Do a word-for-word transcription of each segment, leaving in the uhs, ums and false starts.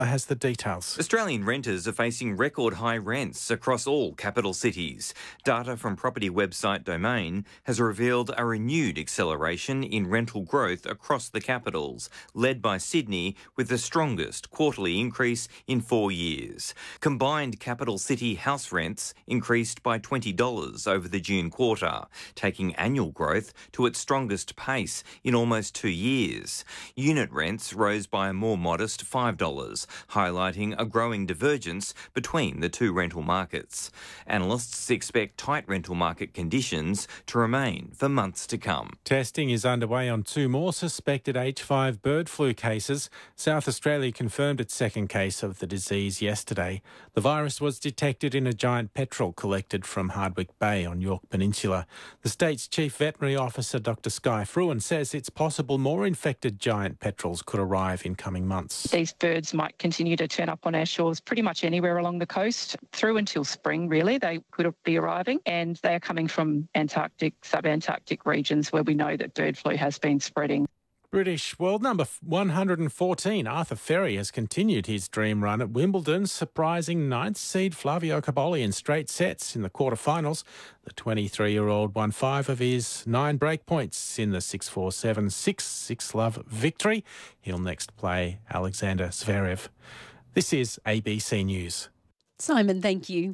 has the details. Australian renters are facing record high rents across all capital cities. Data from property website Domain has revealed a renewed acceleration in rental growth across the capitals, led by Sydney with the strongest quarterly increase in four years. Combined capital city house rents increased by twenty dollars over the June quarter, taking annual growth to its strongest pace in almost two years. Unit rents rose by a more modest five dollars, highlighting a growing divergence between the two rental markets. Analysts expect tight rental market conditions to remain for months to come. Testing is underway on two more suspected H five bird flu cases. South Australia confirmed its second case of the disease yesterday. The virus was detected in a giant petrel collected from Hardwick Bay on York Peninsula. The state's Chief Veterinary Officer, Doctor Sky Fruin, says it's possible more infected giant petrels could arrive in coming months. These birds might continue to turn up on our shores pretty much anywhere along the coast through until spring, really. They could be arriving, and they are coming from Antarctic, sub-Antarctic regions where we know that bird flu has been spreading. British world number one hundred fourteen, Arthur Ferry, has continued his dream run at Wimbledon, surprising ninth seed Flavio Cobolli in straight sets in the quarterfinals. The twenty-three-year-old won five of his nine break points in the six four, seven six, six-love victory. He'll next play Alexander Zverev. This is A B C News. Simon, thank you.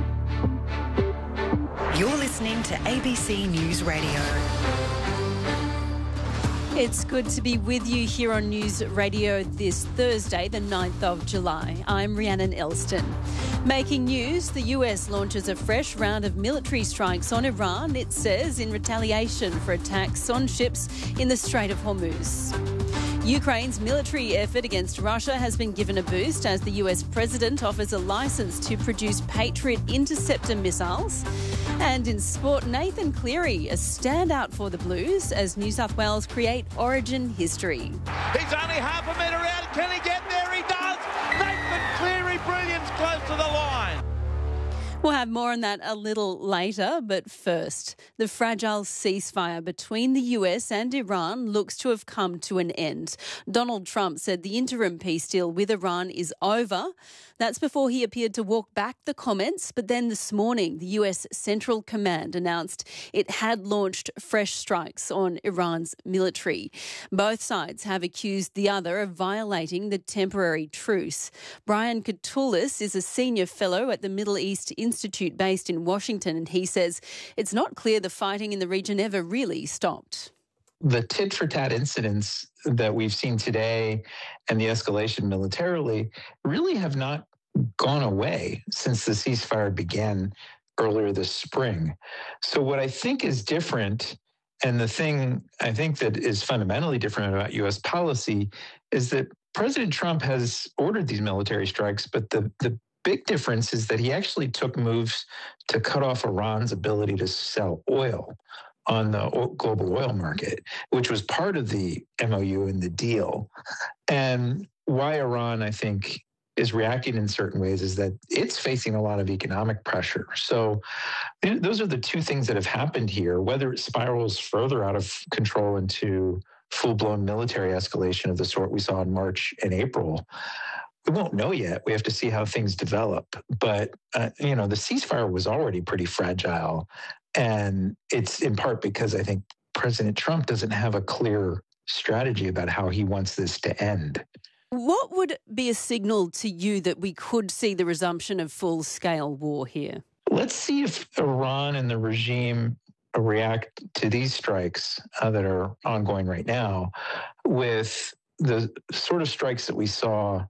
You're listening to A B C News Radio. It's good to be with you here on News Radio this Thursday, the ninth of July. I'm Rhiannon Elston. Making news, the U S launches a fresh round of military strikes on Iran, it says, in retaliation for attacks on ships in the Strait of Hormuz. Ukraine's military effort against Russia has been given a boost as the U S president offers a licence to produce Patriot interceptor missiles. And in sport, Nathan Cleary, a standout for the Blues as New South Wales create Origin history. He's only half a metre out. Can he get there? He does. Nathan Cleary, brilliance close to the line. We'll have more on that a little later, but first, the fragile ceasefire between the U S and Iran looks to have come to an end. Donald Trump said the interim peace deal with Iran is over. That's before he appeared to walk back the comments, but then this morning, the U S Central Command announced it had launched fresh strikes on Iran's military. Both sides have accused the other of violating the temporary truce. Brian Katulis is a senior fellow at the Middle East Institute based in Washington, and he says it's not clear the fighting in the region ever really stopped. The tit-for-tat incidents that we've seen today and the escalation militarily really have not gone away since the ceasefire began earlier this spring. So what I think is different, and the thing I think that is fundamentally different about U S policy, is that President Trump has ordered these military strikes, but the, the big difference is that he actually took moves to cut off Iran's ability to sell oil on the global oil market, which was part of the M O U and the deal. And why Iran, I think, is reacting in certain ways is that it's facing a lot of economic pressure. So those are the two things that have happened here. Whether it spirals further out of control into full-blown military escalation of the sort we saw in March and April, we won't know yet. We have to see how things develop. But, uh, you know, the ceasefire was already pretty fragile. And it's in part because I think President Trump doesn't have a clear strategy about how he wants this to end. What would be a signal to you that we could see the resumption of full-scale war here? Let's see if Iran and the regime react to these strikes uh, that are ongoing right now with the sort of strikes that we saw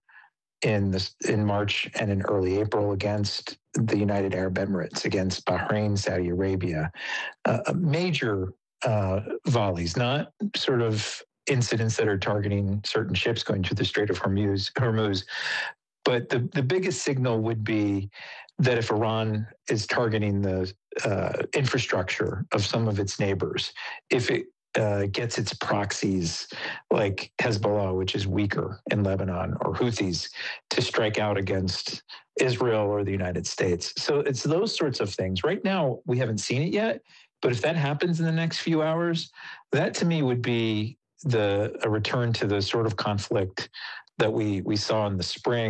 in this, in March and in early April against the United Arab Emirates, against Bahrain, Saudi Arabia, uh, major uh, volleys, not sort of incidents that are targeting certain ships going through the Strait of Hormuz. Hormuz. But the, the biggest signal would be that if Iran is targeting the uh, infrastructure of some of its neighbors, if it uh, gets its proxies like Hezbollah, which is weaker in Lebanon, or Houthis, to strike out against Israel or the United States. So it's those sorts of things. Right now, we haven't seen it yet, but if that happens in the next few hours, that to me would be the a return to the sort of conflict that we, we saw in the spring